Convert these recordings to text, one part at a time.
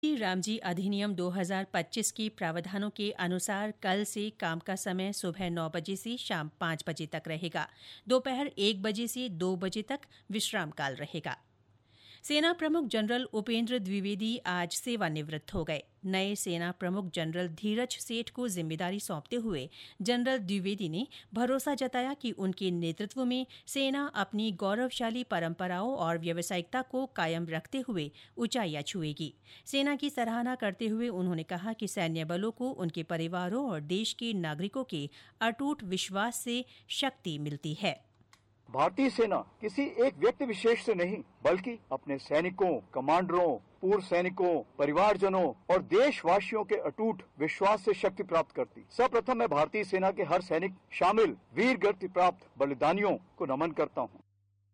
रामजी अधिनियम 2025 के प्रावधानों के अनुसार कल से काम का समय सुबह 9 बजे से शाम 5 बजे तक रहेगा। दोपहर 1 बजे से 2 बजे तक विश्राम काल रहेगा। सेना प्रमुख जनरल उपेंद्र द्विवेदी आज सेवानिवृत्त हो गए। नए सेना प्रमुख जनरल धीरज सेठ को जिम्मेदारी सौंपते हुए जनरल द्विवेदी ने भरोसा जताया कि उनके नेतृत्व में सेना अपनी गौरवशाली परंपराओं और व्यावसायिकता को कायम रखते हुए ऊंचाइयां छुएगी। सेना की सराहना करते हुए उन्होंने कहा कि सैन्य बलों को उनके परिवारों और देश के नागरिकों के अटूट विश्वास से शक्ति मिलती है। भारतीय सेना किसी एक व्यक्ति विशेष से नहीं, बल्कि अपने सैनिकों, कमांडरों, पूर्व सैनिकों, परिवारजनों और देशवासियों के अटूट विश्वास से शक्ति प्राप्त करती। सर्वप्रथम मैं भारतीय सेना के हर सैनिक शामिल वीर गति प्राप्त बलिदानियों को नमन करता हूँ।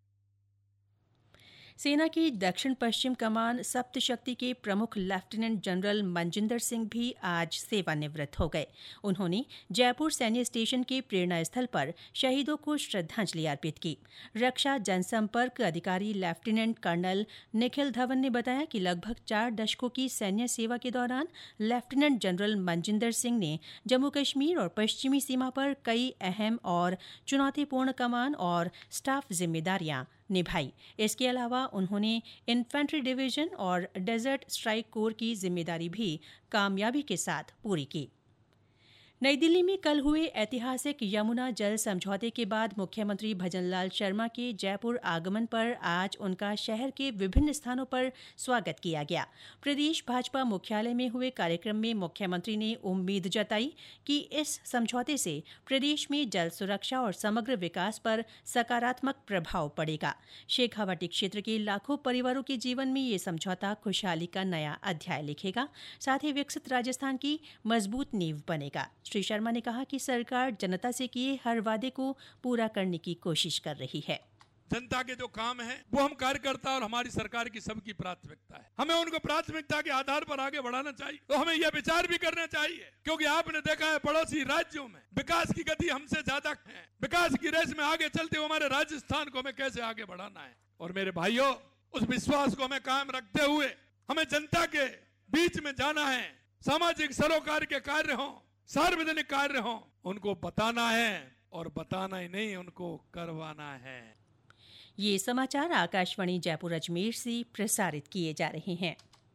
सेना की दक्षिण पश्चिम कमान सप्तशक्ति के प्रमुख लेफ्टिनेंट जनरल मनजिंदर सिंह भी आज सेवानिवृत्त हो गए। उन्होंने जयपुर सैन्य स्टेशन के प्रेरणा स्थल पर शहीदों को श्रद्धांजलि अर्पित की। रक्षा जनसंपर्क अधिकारी लेफ्टिनेंट कर्नल निखिल धवन ने बताया कि लगभग 4 दशकों की सैन्य सेवा के दौरान लेफ्टिनेंट जनरल मनजिंदर सिंह ने जम्मू कश्मीर और पश्चिमी सीमा पर कई अहम और चुनौतीपूर्ण कमान और स्टाफ जिम्मेदारियां निभाई। इसके अलावा उन्होंने इन्फेंट्री डिवीजन और डेजर्ट स्ट्राइक कोर की जिम्मेदारी भी कामयाबी के साथ पूरी की। नई दिल्ली में कल हुए ऐतिहासिक यमुना जल समझौते के बाद मुख्यमंत्री भजनलाल शर्मा के जयपुर आगमन पर आज उनका शहर के विभिन्न स्थानों पर स्वागत किया गया। प्रदेश भाजपा मुख्यालय में हुए कार्यक्रम में मुख्यमंत्री ने उम्मीद जताई कि इस समझौते से प्रदेश में जल सुरक्षा और समग्र विकास पर सकारात्मक प्रभाव पड़ेगा। शेखावाटी क्षेत्र के लाखों परिवारों के जीवन में ये समझौता खुशहाली का नया अध्याय लिखेगा, साथ ही विकसित राजस्थान की मजबूत नींव बनेगा। श्री शर्मा ने कहा कि सरकार जनता से किए हर वादे को पूरा करने की कोशिश कर रही है। जनता के जो काम है वो हम कार्यकर्ता और हमारी सरकार की सबकी प्राथमिकता है। हमें उनको प्राथमिकता के आधार पर आगे बढ़ाना चाहिए। तो हमें यह विचार भी करना चाहिए, क्योंकि आपने देखा है पड़ोसी राज्यों में विकास की गति हमसे ज्यादा है। विकास की रेस में आगे चलते हुए हमारे राजस्थान को हमें कैसे आगे बढ़ाना है। और मेरे भाइयों, उस विश्वास को हमें कायम रखते हुए हमें जनता के बीच में जाना है। सामाजिक सरोकार के कार्य हों, सार्वजनिक कार्य हों, उनको बताना है और बताना ही नहीं, उनको करवाना है। ये समाचार आकाशवाणी जयपुर अजमेर से प्रसारित किए जा रहे हैं।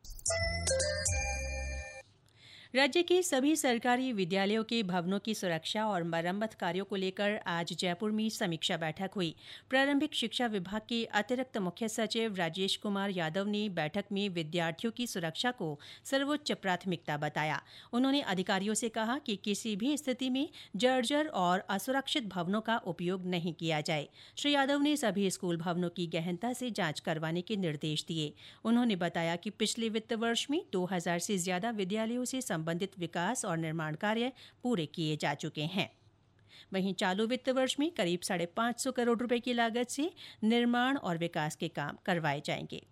राज्य के सभी सरकारी विद्यालयों के भवनों की सुरक्षा और मरम्मत कार्यों को लेकर आज जयपुर में समीक्षा बैठक हुई। प्रारंभिक शिक्षा विभाग के अतिरिक्त मुख्य सचिव राजेश कुमार यादव ने बैठक में विद्यार्थियों की सुरक्षा को सर्वोच्च प्राथमिकता बताया। उन्होंने अधिकारियों से कहा कि किसी भी स्थिति में जर्जर और असुरक्षित भवनों का उपयोग नहीं किया जाए। श्री यादव ने सभी स्कूल भवनों की गहनता से जांच करवाने के निर्देश दिए। उन्होंने बताया कि पिछले वित्त वर्ष में 2000 से ज्यादा विद्यालयों से संबंधित विकास और निर्माण कार्य पूरे किए जा चुके हैं। वहीं चालू वित्त वर्ष में करीब 550 करोड़ रुपए की लागत से निर्माण और विकास के काम करवाए जाएंगे।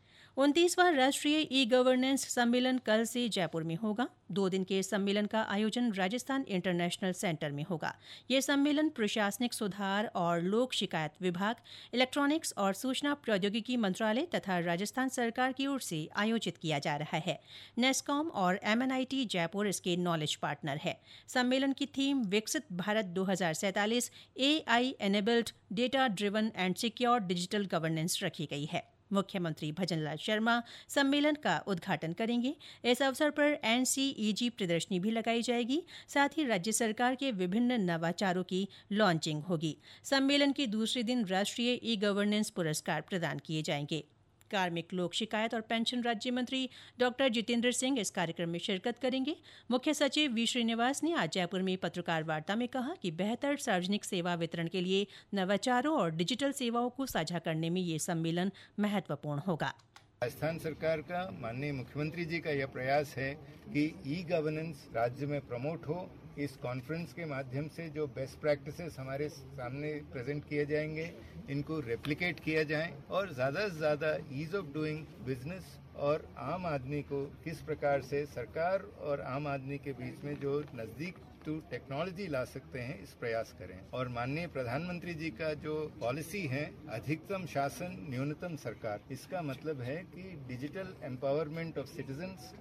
29वां राष्ट्रीय ई गवर्नेंस सम्मेलन कल से जयपुर में होगा। 2 दिन के सम्मेलन का आयोजन राजस्थान इंटरनेशनल सेंटर में होगा। यह सम्मेलन प्रशासनिक सुधार और लोक शिकायत विभाग, इलेक्ट्रॉनिक्स और सूचना प्रौद्योगिकी मंत्रालय तथा राजस्थान सरकार की ओर से आयोजित किया जा रहा है। नेस्कॉम और MNIT जयपुर इसके नॉलेज पार्टनर है। सम्मेलन की थीम विकसित Bharat 2047 AI enabled data driven and secure digital governance रखी गई है। मुख्यमंत्री भजनलाल शर्मा सम्मेलन का उद्घाटन करेंगे। इस अवसर पर NCEG प्रदर्शनी भी लगाई जाएगी। साथ ही राज्य सरकार के विभिन्न नवाचारों की लॉन्चिंग होगी। सम्मेलन के दूसरे दिन राष्ट्रीय ई गवर्नेंस पुरस्कार प्रदान किए जाएंगे। कार्मिक, लोक शिकायत और पेंशन राज्य मंत्री डॉक्टर जितेंद्र सिंह इस कार्यक्रम में शिरकत करेंगे। मुख्य सचिव वी श्रीनिवास ने आज जयपुर में पत्रकार वार्ता में कहा कि बेहतर सार्वजनिक सेवा वितरण के लिए नवाचारों और डिजिटल सेवाओं को साझा करने में ये सम्मेलन महत्वपूर्ण होगा। राजस्थान सरकार का, माननीय मुख्यमंत्री जी का यह प्रयास है कि ई गवर्नेंस राज्य में प्रमोट हो। इस कॉन्फ्रेंस के माध्यम से जो बेस्ट प्रैक्टिसेस हमारे सामने प्रेजेंट किए जाएंगे, इनको रेप्लिकेट किया जाए और ज़्यादा से ज़्यादा ईज ऑफ डूइंग बिजनेस और आम आदमी को किस प्रकार से सरकार और आम आदमी के बीच में जो नज़दीक टू टेक्नोलॉजी ला सकते हैं, इस प्रयास करें। और माननीय प्रधानमंत्री जी का जो पॉलिसी है अधिकतम शासन न्यूनतम सरकार, इसका मतलब है कि डिजिटल एम्पावरमेंट ऑफ सिटीजन्स